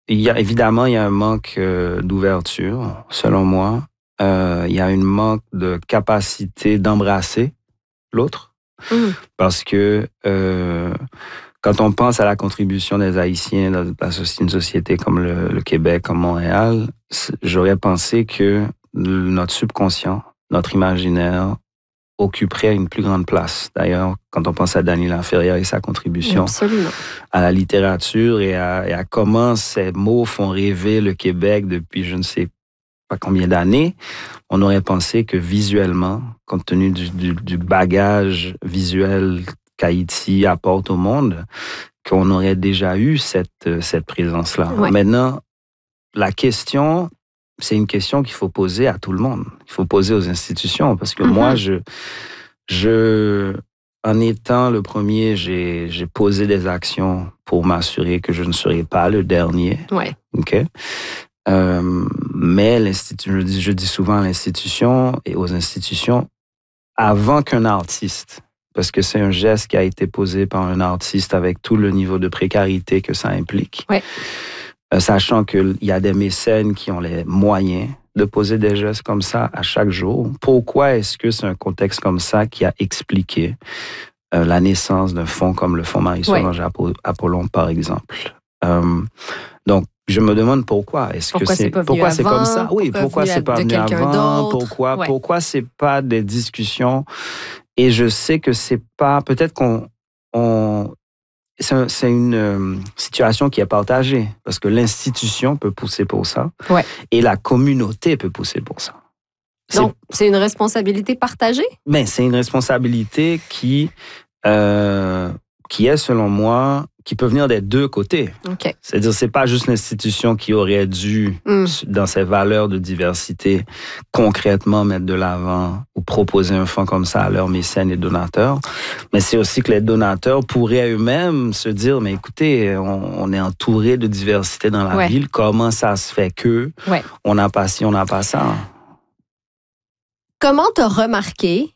Évidemment, il y a un manque d'ouverture, selon moi. Il y a un manque de capacité d'embrasser l'autre. Parce que quand on pense à la contribution des Haïtiens dans une société comme le Québec, comme Montréal, j'aurais pensé que notre subconscient, notre imaginaire, occuperait une plus grande place. D'ailleurs, quand on pense à Dany Laferrière et sa contribution Absolument. à la littérature et à comment ces mots font rêver le Québec depuis je ne sais pas combien d'années, on aurait pensé que visuellement, compte tenu du bagage visuel qu'Haïti apporte au monde, qu'on aurait déjà eu cette présence-là. Ouais. Maintenant, la question, c'est une question qu'il faut poser à tout le monde. Il faut poser aux institutions, parce que moi, en étant le premier, j'ai posé des actions pour m'assurer que je ne serai pas le dernier. Ouais. OK? Mais je dis souvent à l'institution et aux institutions, avant qu'un artiste, parce que c'est un geste qui a été posé par un artiste avec tout le niveau de précarité que ça implique, ouais. Sachant qu'il y a des mécènes qui ont les moyens de poser des gestes comme ça à chaque jour, pourquoi est-ce que c'est un contexte comme ça qui a expliqué la naissance d'un fonds comme le Fonds Marie-Solange Apollon, par exemple? Donc, je me demande pourquoi. Pourquoi c'est comme ça? Oui, pourquoi c'est pas venu avant? Pourquoi c'est pas des discussions? Et je sais que c'est pas... Peut-être c'est une situation qui est partagée, parce que l'institution peut pousser pour ça, et la communauté peut pousser pour ça. Donc, c'est une responsabilité partagée? Mais c'est une responsabilité qui est, selon moi, qui peut venir des deux côtés. Okay. C'est-à-dire, c'est pas juste l'institution qui aurait dû, dans ses valeurs de diversité, concrètement mettre de l'avant ou proposer un fonds comme ça à leurs mécènes et donateurs, mais c'est aussi que les donateurs pourraient eux-mêmes se dire, mais écoutez, on est entouré de diversité dans la ville, comment ça se fait que on n'a pas ci, on n'a pas ça? Comment t'as remarqué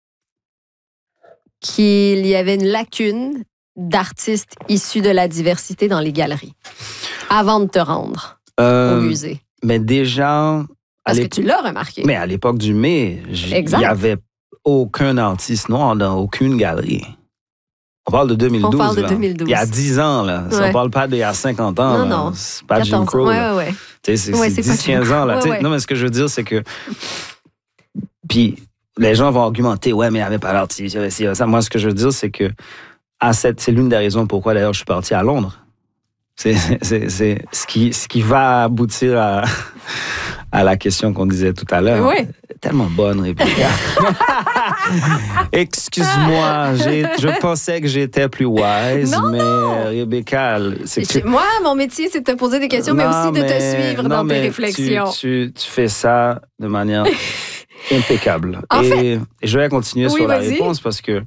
qu'il y avait une lacune d'artistes issus de la diversité dans les galeries avant de te rendre au musée? Mais déjà... Parce que tu l'as remarqué. Mais à l'époque du mai, il n'y avait aucun artiste noir dans aucune galerie. On parle de 2012. On parle de 2012. Il y a 10 ans, là. On ne parle pas d'il y a 50 ans. Non. C'est pas Jim Crow. C'est 10-15 ans, là. Non, mais ce que je veux dire, c'est que... Puis les gens vont argumenter, mais il n'y avait pas d'artiste, ça. Moi, ce que je veux dire, c'est que c'est l'une des raisons pourquoi, d'ailleurs, je suis parti à Londres. C'est ce qui va aboutir à la question qu'on disait tout à l'heure. Oui. Tellement bonne, Rebecca. Excuse-moi, je pensais que j'étais plus wise, mais Rebecca... Moi, mon métier, c'est de te poser des questions, mais aussi de te suivre dans tes réflexions. Tu fais ça de manière impeccable. Et je vais continuer sur la réponse parce que...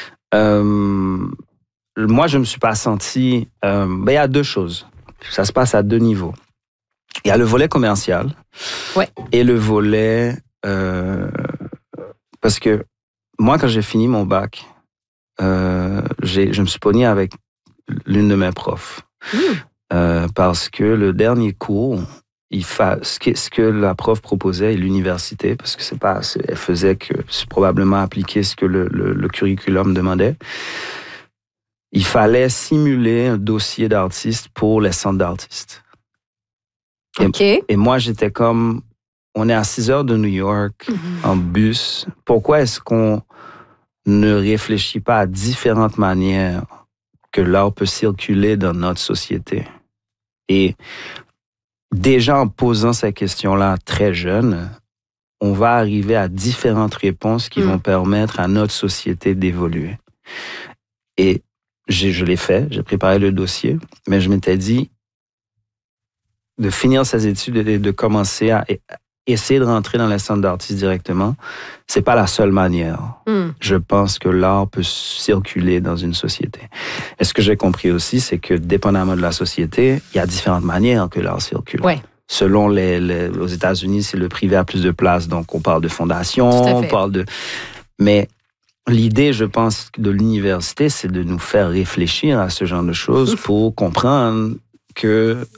moi, je ne me suis pas senti... il y a deux choses. Ça se passe à deux niveaux. Il y a le volet commercial et le volet... parce que moi, quand j'ai fini mon bac, je me suis pogné avec l'une de mes profs. Parce que le dernier cours, ce que la prof proposait, et l'université, parce que elle faisait que c'est probablement appliquer ce que le curriculum demandait, il fallait simuler un dossier d'artiste pour les centres d'artistes. Et moi, j'étais comme, on est à 6 heures de New York, en bus. Pourquoi est-ce qu'on ne réfléchit pas à différentes manières que l'art peut circuler dans notre société? Et déjà en posant ces questions-là très jeunes, on va arriver à différentes réponses qui vont permettre à notre société d'évoluer. Et je l'ai fait, j'ai préparé le dossier, mais je m'étais dit de finir ces études et de commencer à essayer de rentrer dans les centres d'artistes directement, c'est pas la seule manière. Je pense que l'art peut circuler dans une société. Et ce que j'ai compris aussi, c'est que dépendamment de la société, il y a différentes manières que l'art circule. Selon aux États-Unis, c'est le privé a plus de place, donc on parle de fondation, on parle de... Mais l'idée, je pense, de l'université, c'est de nous faire réfléchir à ce genre de choses pour comprendre que